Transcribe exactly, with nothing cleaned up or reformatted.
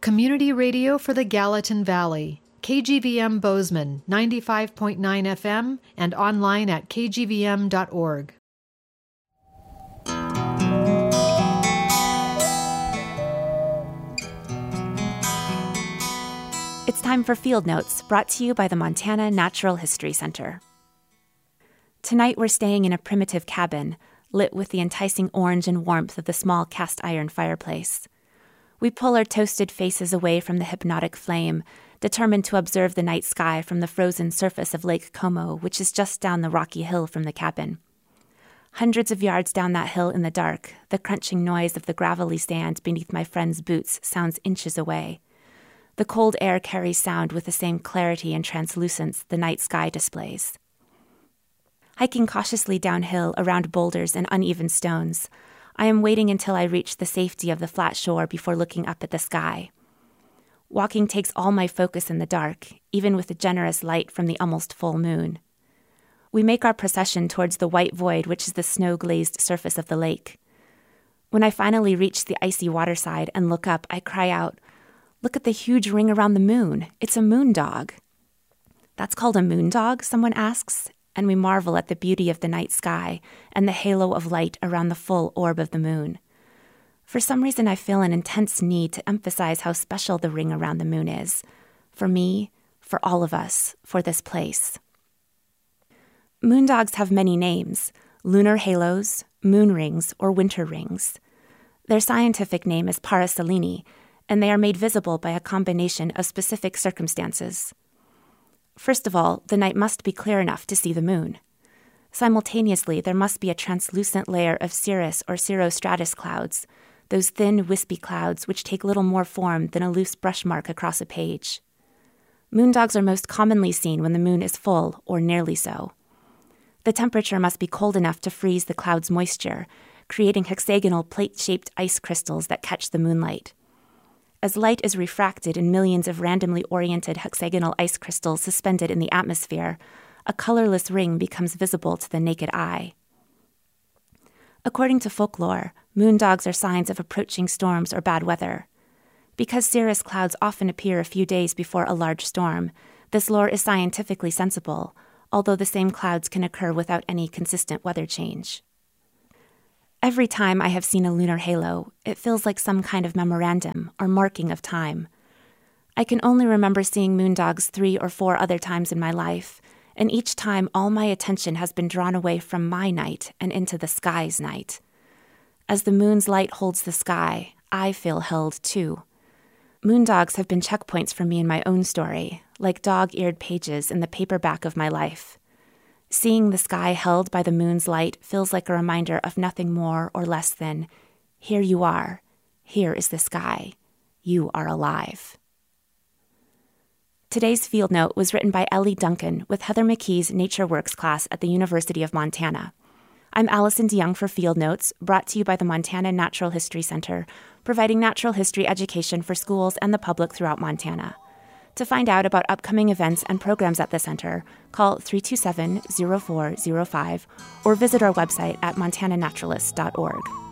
community radio for the Gallatin Valley. K G V M Bozeman, ninety-five point nine F M, and online at k g v m dot org. It's time for Field Notes, brought to you by the Montana Natural History Center. Tonight we're staying in a primitive cabin, lit with the enticing orange and warmth of the small cast-iron fireplace. We pull our toasted faces away from the hypnotic flame, determined to observe the night sky from the frozen surface of Lake Como, which is just down the rocky hill from the cabin. Hundreds of yards down that hill in the dark, the crunching noise of the gravelly sand beneath my friend's boots sounds inches away. The cold air carries sound with the same clarity and translucence the night sky displays. Hiking cautiously downhill around boulders and uneven stones, I am waiting until I reach the safety of the flat shore before looking up at the sky. Walking takes all my focus in the dark, even with the generous light from the almost full moon. We make our procession towards the white void which is the snow-glazed surface of the lake. When I finally reach the icy waterside and look up, I cry out, "Look at the huge ring around the moon. It's a moon dog." "That's called a moon dog?" someone asks, and we marvel at the beauty of the night sky and the halo of light around the full orb of the moon. For some reason, I feel an intense need to emphasize how special the ring around the moon is. For me, for all of us, for this place. Moon dogs have many names: lunar halos, moon rings, or winter rings. Their scientific name is Paraselene, and they are made visible by a combination of specific circumstances. First of all, the night must be clear enough to see the moon. Simultaneously, there must be a translucent layer of cirrus or cirrostratus clouds, those thin, wispy clouds which take little more form than a loose brush mark across a page. Moondogs are most commonly seen when the moon is full, or nearly so. The temperature must be cold enough to freeze the cloud's moisture, creating hexagonal plate-shaped ice crystals that catch the moonlight. As light is refracted in millions of randomly oriented hexagonal ice crystals suspended in the atmosphere, a colorless ring becomes visible to the naked eye. According to folklore, moondogs are signs of approaching storms or bad weather. Because cirrus clouds often appear a few days before a large storm, this lore is scientifically sensible, although the same clouds can occur without any consistent weather change. Every time I have seen a lunar halo, it feels like some kind of memorandum or marking of time. I can only remember seeing moondogs three or four other times in my life, and each time all my attention has been drawn away from my night and into the sky's night. As the moon's light holds the sky, I feel held too. Moondogs have been checkpoints for me in my own story, like dog-eared pages in the paperback of my life. Seeing the sky held by the moon's light feels like a reminder of nothing more or less than, here you are, here is the sky, you are alive. Today's Field Note was written by Ellie Duncan with Heather McKee's Nature Works class at the University of Montana. I'm Allison DeYoung for Field Notes, brought to you by the Montana Natural History Center, providing natural history education for schools and the public throughout Montana. To find out about upcoming events and programs at the center, call three two seven, zero four zero five or visit our website at montana naturalist dot org.